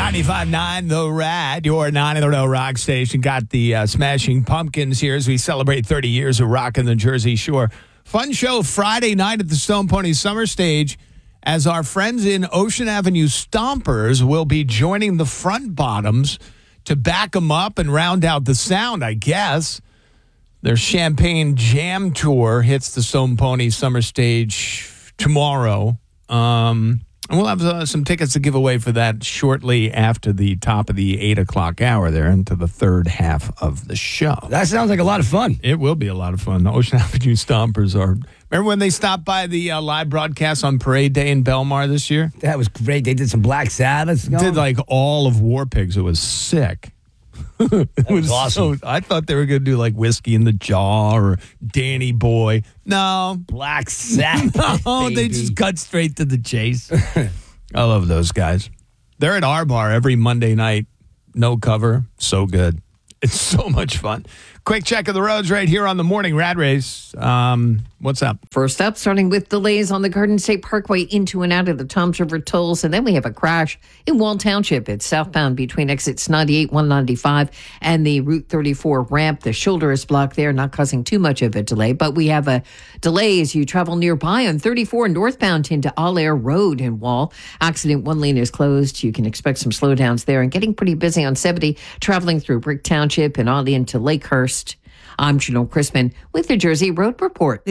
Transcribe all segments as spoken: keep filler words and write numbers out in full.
ninety-five point nine The Rat, your nine in the row rock station. Got the uh, Smashing Pumpkins here as we celebrate thirty years of rock in the Jersey Shore. Fun show Friday night at the Stone Pony Summer Stage as our friends in Ocean Avenue Stompers will be joining the Front Bottoms to back them up and round out the sound, I guess. Their Champagne Jam Tour hits the Stone Pony Summer Stage tomorrow. Um... And we'll have uh, some tickets to give away for that shortly after the top of the eight o'clock hour there into the third half of the show. That sounds like a lot of fun. It will be a lot of fun. The Ocean Avenue Stompers are... Remember when they stopped by the uh, live broadcast on Parade Day in Belmar this year? That was great. They did some Black Sabbath. Did like all of War Pigs. It was sick. it That was, was awesome. So, I thought they were going to do like Whiskey in the Jaw or Danny Boy. No. Black Sabbath. No, they just cut straight to the chase. I love those guys. They're at our bar every Monday night. No cover. So good. It's so much fun. Quick check of the roads right here on the Morning Rad Race. Um, what's up? First up, starting with delays on the Garden State Parkway into and out of the Toms River tolls. And then we have a crash in Wall Township. It's southbound between exits ninety-eight, one ninety-five, and the Route thirty-four ramp. The shoulder is blocked there, not causing too much of a delay. But we have a delay as you travel nearby on thirty-four northbound into All Air Road in Wall. Accident, one lane is closed. You can expect some slowdowns there. And getting pretty busy on seventy, traveling through Brick Township and on into Lakehurst. I'm Janelle Crispin with the Jersey Road Report.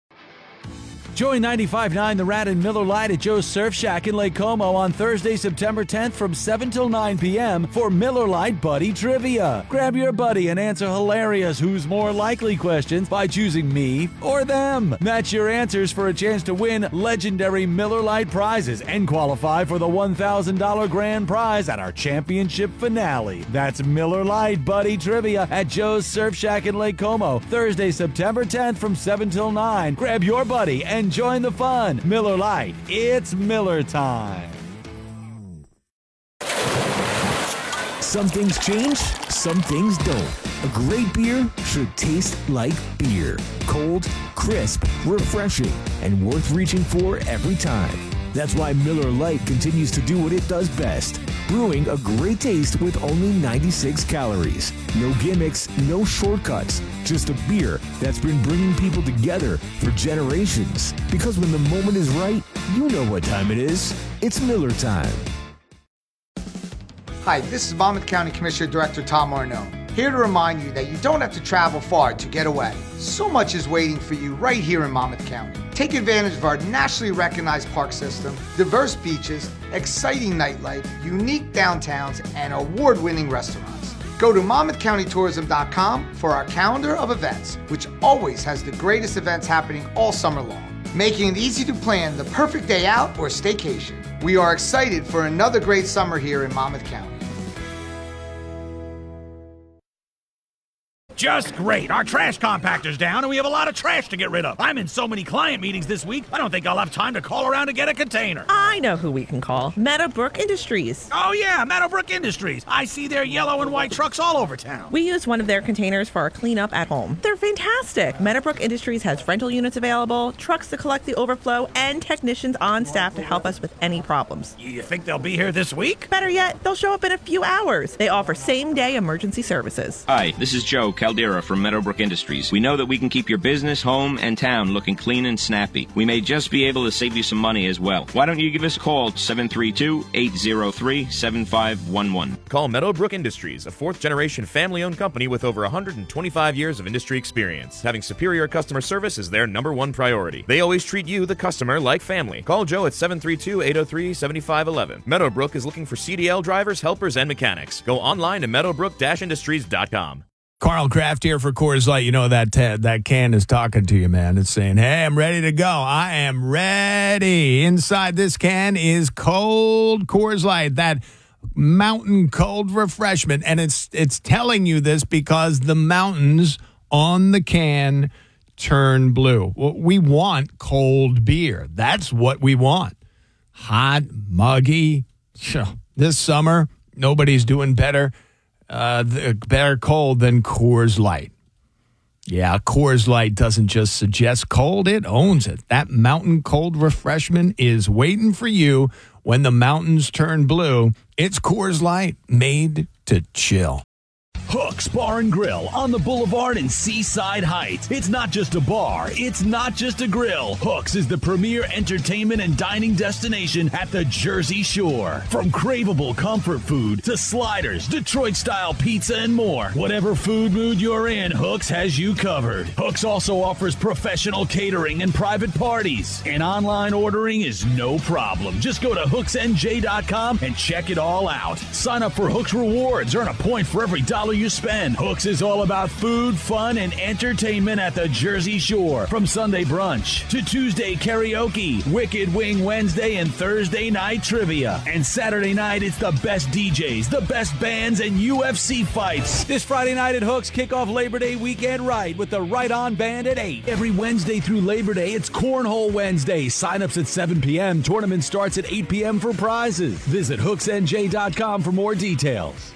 Join ninety-five point nine The Rat and Miller Lite at Joe's Surf Shack in Lake Como on Thursday, September tenth from seven till nine p.m. for Miller Lite Buddy Trivia. Grab your buddy and answer hilarious who's more likely questions by choosing me or them. Match your answers for a chance to win legendary Miller Lite prizes and qualify for the one thousand dollars grand prize at our championship finale. That's Miller Lite Buddy Trivia at Joe's Surf Shack in Lake Como, Thursday, September tenth from seven till nine. Grab your buddy and join the fun. Miller Lite, it's Miller time. Some things change, some things don't. A great beer should taste like beer. Cold, crisp, refreshing, and worth reaching for every time. That's why Miller Lite continues to do what it does best. Brewing a great taste with only ninety-six calories. No gimmicks, no shortcuts. Just a beer that's been bringing people together for generations. Because when the moment is right, you know what time it is. It's Miller time. Hi, this is Monmouth County Commissioner Director Tom Arnaud. Here to remind you that you don't have to travel far to get away. So much is waiting for you right here in Monmouth County. Take advantage of our nationally recognized park system, diverse beaches, exciting nightlife, unique downtowns, and award-winning restaurants. Go to monmouth county tourism dot com for our calendar of events, which always has the greatest events happening all summer long, making it easy to plan the perfect day out or staycation. We are excited for another great summer here in Monmouth County. Just great. Our trash compactor's down and we have a lot of trash to get rid of. I'm in so many client meetings this week, I don't think I'll have time to call around to get a container. I know who we can call. Meadowbrook Industries. Oh yeah, Meadowbrook Industries. I see their yellow and white trucks all over town. We use one of their containers for our cleanup at home. They're fantastic. Meadowbrook Industries has rental units available, trucks to collect the overflow, and technicians on staff to help us with any problems. You think they'll be here this week? Better yet, they'll show up in a few hours. They offer same-day emergency services. Hi, this is Joe Caldera from Meadowbrook Industries. We know that we can keep your business, home, and town looking clean and snappy. We may just be able to save you some money as well. Why don't you give us a call, seven three two, eight zero three, seven five one one. Call Meadowbrook Industries, a fourth-generation family-owned company with over one hundred twenty-five years of industry experience. Having superior customer service is their number one priority. They always treat you, the customer, like family. Call Joe at seven three two, eight zero three, seven five one one. Meadowbrook is looking for C D L drivers, helpers, and mechanics. Go online to meadowbrook dash industries dot com. Carl Kraft here for Coors Light. You know that uh, that can is talking to you, man. It's saying, hey, I'm ready to go. I am ready. Inside this can is cold Coors Light, that mountain cold refreshment. And it's it's telling you this because the mountains on the can turn blue. Well, we want cold beer. That's what we want. Hot, muggy. This summer, nobody's doing better. Uh, the better cold than Coors Light. Yeah, Coors Light doesn't just suggest cold, it owns it. That mountain cold refreshment is waiting for you when the mountains turn blue. It's Coors Light, made to chill. Hooks Bar and Grill on the Boulevard in Seaside Heights. It's not just a bar. It's not just a grill. Hooks is the premier entertainment and dining destination at the Jersey Shore. From craveable comfort food to sliders, Detroit-style pizza, and more. Whatever food mood you're in, Hooks has you covered. Hooks also offers professional catering and private parties. And online ordering is no problem. Just go to hooks n j dot com and check it all out. Sign up for Hooks Rewards. Earn a point for every dollar you spend. Hooks is all about food, fun, and entertainment at the Jersey Shore. From Sunday brunch to Tuesday karaoke, Wicked Wing Wednesday, and Thursday night trivia. And Saturday night, it's the best D Js, the best bands, and U F C fights. This Friday night at Hooks, kick off Labor Day weekend right with the Right On Band at eight. Every Wednesday through Labor Day, it's Cornhole Wednesday. Sign-ups at seven p.m. Tournament starts at eight p.m. for prizes. Visit hooks n j dot com for more details.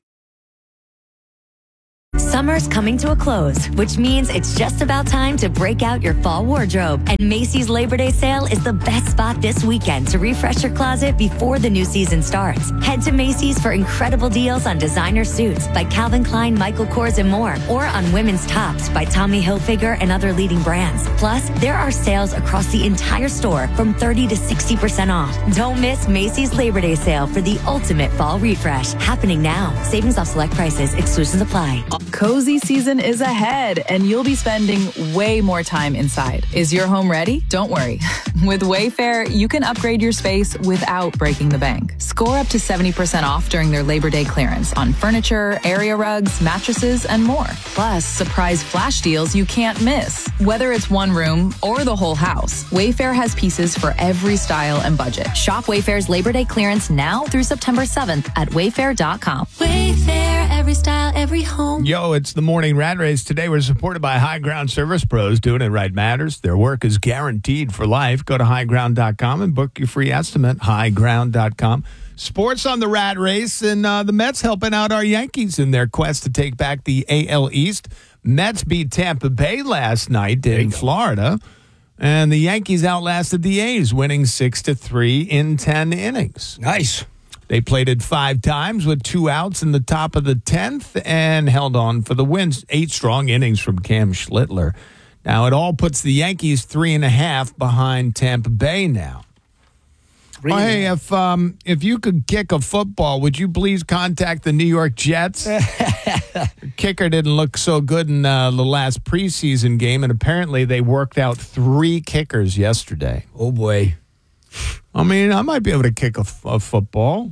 Summer's coming to a close, which means it's just about time to break out your fall wardrobe. And Macy's Labor Day sale is the best spot this weekend to refresh your closet before the new season starts. Head to Macy's for incredible deals on designer suits by Calvin Klein, Michael Kors, and more, or on women's tops by Tommy Hilfiger and other leading brands. Plus, there are sales across the entire store from thirty to sixty percent off. Don't miss Macy's Labor Day sale for the ultimate fall refresh. Happening now. Savings off select prices. Exclusions apply. Cozy season is ahead, and you'll be spending way more time inside. Is your home ready? Don't worry. With Wayfair, you can upgrade your space without breaking the bank. Score up to seventy percent off during their Labor Day clearance on furniture, area rugs, mattresses, and more. Plus, surprise flash deals you can't miss. Whether it's one room or the whole house, Wayfair has pieces for every style and budget. Shop Wayfair's Labor Day clearance now through September seventh at wayfair dot com. Wayfair, every style, every home. Yo, it's the morning rat race. Today we're supported by High Ground Service Pros. Doing it right matters. Their work is guaranteed for life. Go to high ground dot com and book your free estimate. high ground dot com. Sports on the rat race, and uh, the Mets helping out our Yankees in their quest to take back the A L East. Mets beat Tampa Bay last night in Florida, and the Yankees outlasted the A's, winning six to three in ten innings. Nice. They played it five times with two outs in the top of the tenth and held on for the wins. Eight strong innings from Cam Schlittler. Now, it all puts the Yankees three and a half behind Tampa Bay now. Oh, hey, if um, if you could kick a football, would you please contact the New York Jets? Kicker didn't look so good in uh, the last preseason game, and apparently they worked out three kickers yesterday. Oh, boy. I mean, I might be able to kick a, a football.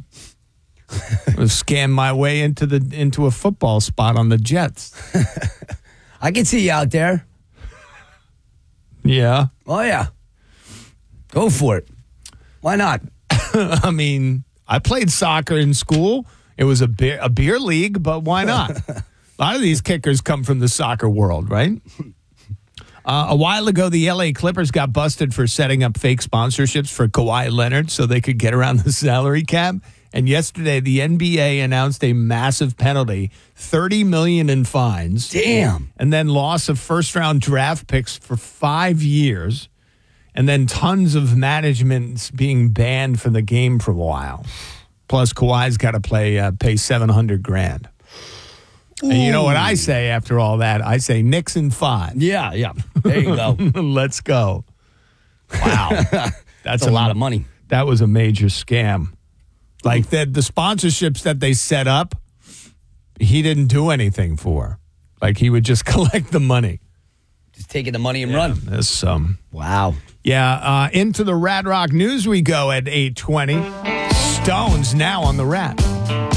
Scam my way into the into a football spot on the Jets. I can see you out there. Yeah. Oh, yeah. Go for it. Why not? I mean, I played soccer in school. It was a beer, a beer league, but why not? A lot of these kickers come from the soccer world, right? Uh, a while ago, the L A Clippers got busted for setting up fake sponsorships for Kawhi Leonard so they could get around the salary cap. And yesterday, the N B A announced a massive penalty, thirty million dollars in fines. Damn. And then loss of first-round draft picks for five years. And then tons of management being banned from the game for a while. Plus, Kawhi's got to play uh, pay seven hundred grand. Ooh. And you know what I say after all that? I say Nixon five. Yeah, yeah. There you go. Let's go. Wow. That's, That's a, a lot of money. That was a major scam. Like the, the sponsorships that they set up, he didn't do anything for. Like he would just collect the money. Just taking the money and yeah, run. This, um, wow. Yeah, uh, into the Rad Rock News we go at eight twenty. Stones now on the Rat.